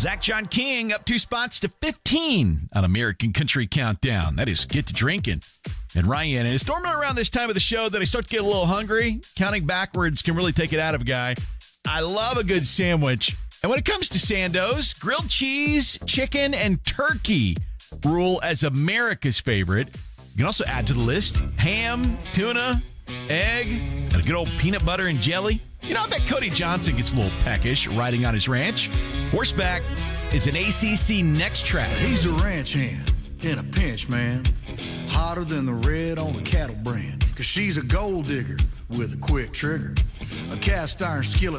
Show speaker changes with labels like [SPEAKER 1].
[SPEAKER 1] Zach John King up 2 spots to 15 on American Country Countdown. That is Get to Drinking. And Ryan, and it's normally around this time of the show that I start to get a little hungry. Counting backwards can really take it out of a guy. I love a good sandwich. And when it comes to Sandoz, grilled cheese, chicken, and turkey rule as America's favorite. You can also add to the list ham, tuna, egg, and a good old peanut butter and jelly. You know, I bet Cody Johnson gets a little peckish riding on his ranch. Horseback is an ACC next track.
[SPEAKER 2] He's a ranch hand in a pinch, man. Hotter than the red on the cattle brand. 'Cause she's a gold digger with a quick trigger. A cast iron skillet